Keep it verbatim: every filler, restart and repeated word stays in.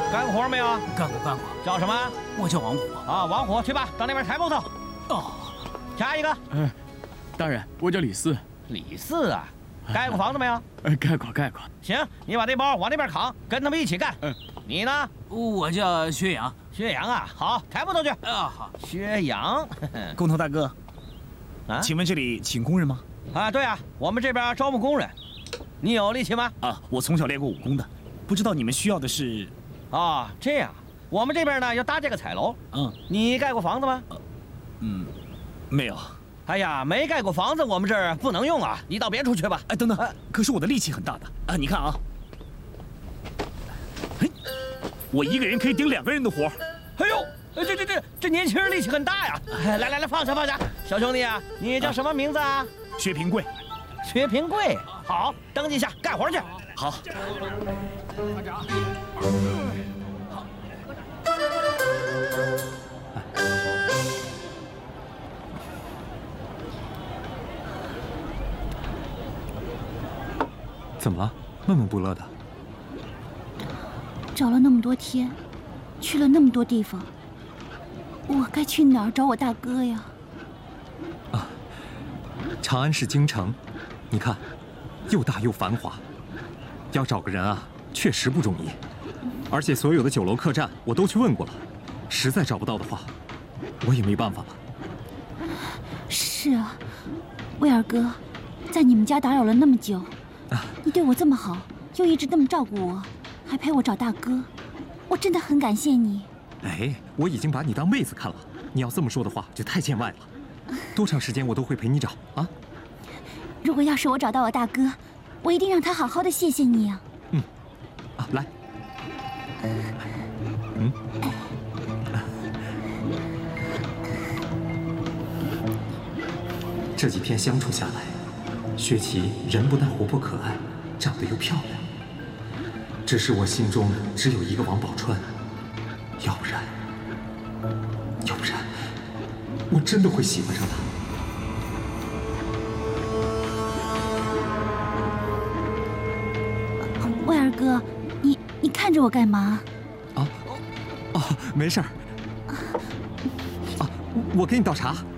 干过活没有？ 干过干过。 叫什么？ 我叫王虎。 啊，王虎，去吧，到那边抬木头。 哦。 下一个。 嗯，大人，我叫李四。 李四啊，盖过房子没有？ 呃，盖过盖过。 行，你把这包往那边扛，跟他们一起干。 嗯。 你呢？ 我叫薛洋。 薛洋啊，好，抬木头去。 啊，好。 薛洋。 工头大哥。 啊？ 请问这里请工人吗？ 啊，对啊，我们这边招募工人。你有力气吗？ 啊，我从小练过武功的。不知道你们需要的是？ 啊，这样，我们这边呢要搭这个彩楼。 嗯， 你盖过房子吗？ 嗯，没有。 哎呀，没盖过房子，我们这儿不能用啊！你到别处去吧。 哎，等等，哎、可是我的力气很大的啊！你看啊，嘿，我一个人可以顶两个人的活。 哎呦，这这这这年轻人力气很大呀！来来来，放下放下，小兄弟啊，你叫什么名字啊？ 薛平贵。 薛平贵，好，登记一下，干活去。 好。 团长。好。 怎么了？闷闷不乐的。 找了那么多天，去了那么多地方，我该去哪儿找我大哥呀？ 啊，长安是京城，你看，又大又繁华，要找个人啊，确实不容易。而且所有的酒楼客栈我都去问过了，实在找不到的话，我也没办法了。 是啊，威尔哥，在你们家打扰了那么久。你对我这么好，又一直这么照顾我，还陪我找大哥，我真的很感谢你。 哎，我已经把你当妹子看了，你要这么说的话就太见外了。多长时间我都会陪你找啊。 如果要是我找到我大哥，我一定让他好好的谢谢你啊。 嗯，啊，来，嗯，这几天相处下来。薛琪人不但活泼可爱，长得又漂亮。只是我心中只有一个王宝钏，要不然，要不然，我真的会喜欢上她。 威尔哥，你你看着我干嘛？ 啊，哦，没事儿。啊，我给你倒茶。